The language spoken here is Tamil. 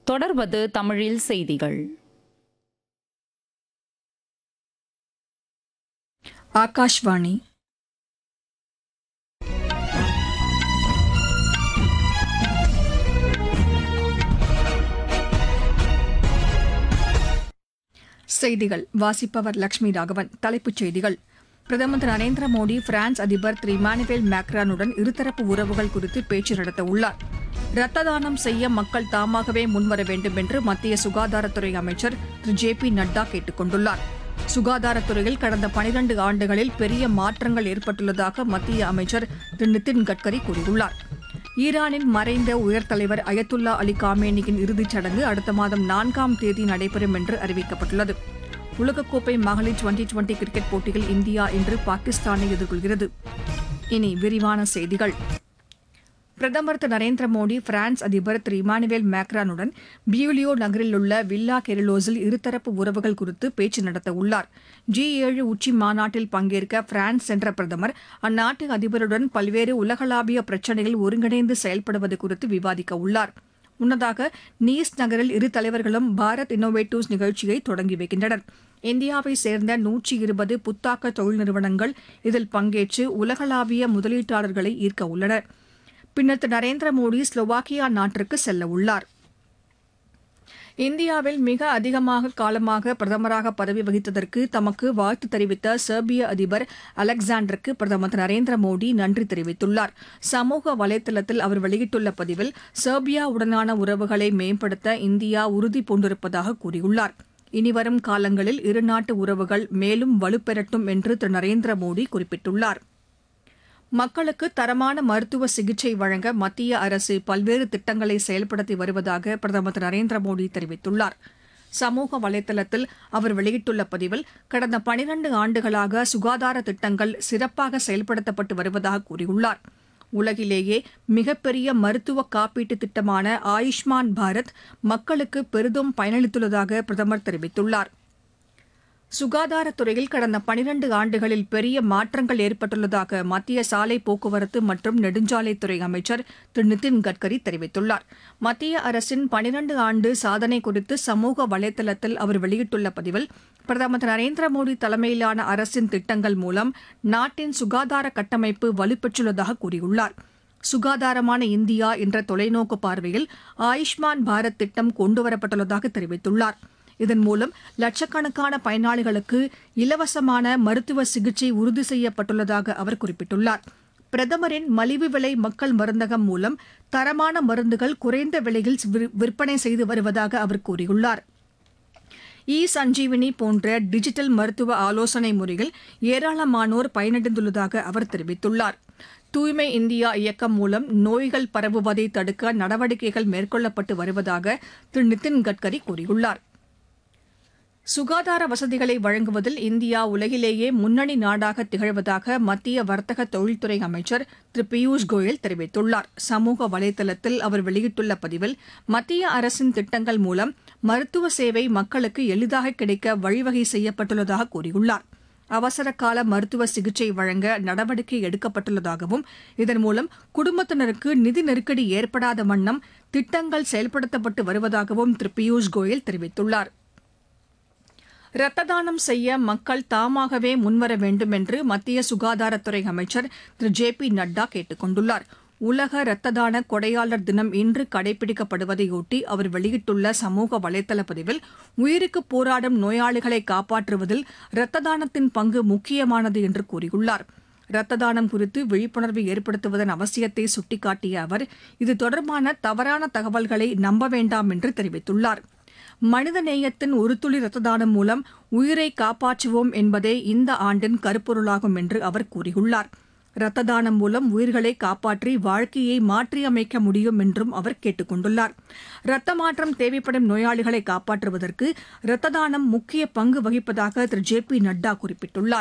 தொடர்வது தமிழில் செய்திகள். ஆகாஷ்வாணி. செய்திகள் வாசிப்பவர் லட்சுமி ராகவன். தலைப்புச் செய்திகள்: பிரதமர் திரு நரேந்திர மோடி பிரான்ஸ் அதிபர் திரு இமானுவேல் மேக்ரானுடன் இருதரப்பு உறவுகள் குறித்து பேச்சு நடத்த உள்ளார். ரத்த தானம் செய்ய மக்கள் தாமாகவே முன்வர வேண்டும் என்று மத்திய சுகாதாரத்துறை அமைச்சர் திரு ஜே.பி. நட்டா கேட்டுக் கொண்டுள்ளார். சுகாதாரத்துறையில் கடந்த 12 ஆண்டுகளில் பெரிய மாற்றங்கள் ஏற்பட்டுள்ளதாக மத்திய அமைச்சர் திரு நிதின் கட்கரி கூறியுள்ளார். ஈரானின் மறைந்த உயர்தலைவர் அயத்துல்லா அலி காமேனியின் இறுதிச் சடங்கு அடுத்த மாதம் 4ஆம் தேதி நடைபெறும் என்று அறிவிக்கப்பட்டுள்ளது. உலகக்கோப்பை மகளிர் டுவெண்டி கிரிக்கெட் போட்டியில் இந்தியா இன்று பாகிஸ்தானை எதிர்கொள்கிறது. இனி விரிவான செய்திகள். பிரதமர் திரு நரேந்திர மோடி பிரான்ஸ் அதிபர் திரு இமானுவேல் மேக்ரானுடன் பியூலியோ நகரில் உள்ள வில்லா கெரிலோஸில் இருதரப்பு உறவுகள் குறித்து பேச்சு நடத்த உள்ளார். G7 உச்சி மாநாட்டில் பங்கேற்க பிரான்ஸ் சென்ற பிரதமர் அந்நாட்டு அதிபருடன் பல்வேறு உலகளாவிய பிரச்சினைகள் ஒருங்கிணைந்து செயல்படுவது குறித்து விவாதிக்க உள்ளார். முன்னதாக நீஸ் நகரில் இரு தலைவர்களும் பாரத் இன்னோவேட்டிவ்ஸ் நிகழ்ச்சியை தொடங்கி வைக்கின்றனர். இந்தியாவை சேர்ந்த 120 புத்தாக்க தொழில் நிறுவனங்கள் இதில் பங்கேற்று உலகளாவிய முதலீட்டாளர்களை ஈர்க்க உள்ளனர். பின்னர் திரு நரேந்திர மோடி ஸ்லோவாக்கியா நாட்டிற்கு செல்ல உள்ளார். இந்தியாவில் மிக அதிகமாக காலமாக பிரதமராக பதவி வகித்ததற்கு தமக்கு வாழ்த்து தெரிவித்த செர்பிய அதிபர் அலெக்சாண்டருக்கு பிரதமர் திரு நரேந்திர மோடி நன்றி தெரிவித்துள்ளார். சமூக வலைதளத்தில் அவர் வெளியிட்டுள்ள பதிவில் செர்பியாவுடனான உறவுகளை மேம்படுத்த இந்தியா உறுதி பூண்டிருப்பதாக கூறியுள்ளார். இனிவரும் காலங்களில் இருநாட்டு உறவுகள் மேலும் வலுப்பெறட்டும் என்று திரு நரேந்திர மோடி குறிப்பிட்டுள்ளார். மக்களுக்கு தரமான மருத்துவ சிகிச்சை வழங்க மத்திய அரசு பல்வேறு திட்டங்களை செயல்படுத்தி வருவதாக பிரதமர் திரு நரேந்திர மோடி தெரிவித்துள்ளார். சமூக வலைதளத்தில் அவர் வெளியிட்டுள்ள பதிவில் கடந்த 12 ஆண்டுகளாக சுகாதார திட்டங்கள் சிறப்பாக செயல்படுத்தப்பட்டு வருவதாக கூறியுள்ளார். உலகிலேயே மிகப்பெரிய மருத்துவ காப்பீட்டு திட்டமான ஆயுஷ்மான் பாரத் மக்களுக்கு பெரிதும் பயனளித்துள்ளதாக பிரதமர் தெரிவித்துள்ளார். சுகாதாரத்துறையில் கடந்த 12 ஆண்டுகளில் பெரிய மாற்றங்கள் ஏற்பட்டுள்ளதாக மத்திய சாலை போக்குவரத்து மற்றும் நெடுஞ்சாலைத்துறை அமைச்சர் திரு நிதின் கட்கரி தெரிவித்துள்ளார். மத்திய அரசின் 12 ஆண்டு சாதனை குறித்து சமூக வலைதளத்தில் அவர் வெளியிட்டுள்ள பதிவில் பிரதமர் திரு நரேந்திர மோடி தலைமையிலான அரசின் திட்டங்கள் மூலம் நாட்டின் சுகாதார கட்டமைப்பு வலுப்பெற்றுள்ளதாக கூறியுள்ளார். சுகாதாரமான இந்தியா என்ற தொலைநோக்கு பார்வையில் ஆயுஷ்மான் பாரத் திட்டம் கொண்டுவரப்பட்டுள்ளதாக தெரிவித்துள்ளார். இதன் மூலம் லட்சக்கணக்கான பயனாளிகளுக்கு இலவசமான மருத்துவ சிகிச்சை உறுதி செய்யப்பட்டுள்ளதாக அவர் குறிப்பிட்டுள்ளார். பிரதமரின் மலிவு விலை மக்கள் மருந்தகம் மூலம் தரமான மருந்துகள் குறைந்த விலையில் விற்பனை செய்து வருவதாக அவர் கூறியுள்ளார். சஞ்சீவினி போன்ற டிஜிட்டல் மருத்துவ ஆலோசனை முறையில் ஏராளமானோர் பயனடைந்துள்ளதாக அவர் தெரிவித்துள்ளார். தூய்மை இந்தியா இயக்கம் மூலம் நோய்கள் பரவுவதை தடுக்க நடவடிக்கைகள் மேற்கொள்ளப்பட்டு வருவதாக திரு நிதின் கட்கரி கூறியுள்ளார். சுகாதார வசதிகளை வழங்குவதில் இந்தியா உலகிலேயே முன்னணி நாடாக திகழ்வதாக மத்திய வர்த்தக தொழில்துறை அமைச்சர் திரு பியூஷ் கோயல் தெரிவித்துள்ளார். சமூக வலைதளத்தில் அவர் வெளியிட்டுள்ள பதிவில் மத்திய அரசின் திட்டங்கள் மூலம் மருத்துவ சேவை மக்களுக்கு எளிதாக கிடைக்க வழிவகை செய்யப்பட்டுள்ளதாக கூறியுள்ளார். அவசர கால மருத்துவ சிகிச்சை வழங்க நடவடிக்கை எடுக்கப்பட்டுள்ளதாகவும் இதன் மூலம் குடும்பத்தினருக்கு நிதி நெருக்கடி ஏற்படாத வண்ணம் திட்டங்கள் செயல்படுத்தப்பட்டு வருவதாகவும் திரு பியூஷ் கோயல் தெரிவித்துள்ளார். ரத்த தானம் செய்ய மக்கள் தாமாகவே முன்வர வேண்டும் என்று மத்திய சுகாதாரத்துறை அமைச்சர் திரு ஜே.பி. நட்டா கேட்டுக் கொண்டுள்ளார். உலக ரத்த தான கொடையாளர் தினம் இன்று கடைபிடிக்கப்படுவதையொட்டி அவர் வெளியிட்டுள்ள சமூக வலைதள பதிவில் உயிருக்கு போராடும் நோயாளிகளை காப்பாற்றுவதில் ரத்த தானத்தின் பங்கு முக்கியமானது என்று கூறியுள்ளார். ரத்த தானம் குறித்து விழிப்புணர்வு ஏற்படுத்துவதன் அவசியத்தை சுட்டிக்காட்டிய அவர் இது தொடர்பான தவறான தகவல்களை நம்ப வேண்டாம் என்று தெரிவித்துள்ளார். மனித நேயத்தின் ஒரு துளி ரத்த தானம் மூலம் உயிரை காப்பாற்றுவோம் என்பதே இந்த ஆண்டின் கருப்பொருளாகும் என்று அவர் கூறியுள்ளார். ரத்த தானம் மூலம் உயிர்களை காப்பாற்றி வாழ்க்கையை மாற்றியமைக்க முடியும் என்றும் அவர் கேட்டுக் கொண்டுள்ளார். ரத்த மாற்றம் தேவைப்படும் நோயாளிகளை காப்பாற்றுவதற்கு ரத்த தானம் முக்கிய பங்கு வகிப்பதாக திரு ஜே.பி. நட்டா குறிப்பிட்டுள்ளார்.